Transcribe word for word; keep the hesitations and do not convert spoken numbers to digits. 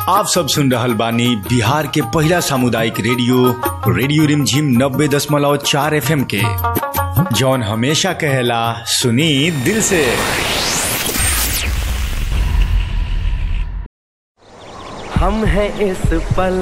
आप सब सुन रहल बानी बिहार के पहला सामुदायिक रेडियो रेडियो रिमझिम नब्बे दशमलव चार एफ एम के, जौन हमेशा कहेला सुनी दिल से। हम हैं इस पल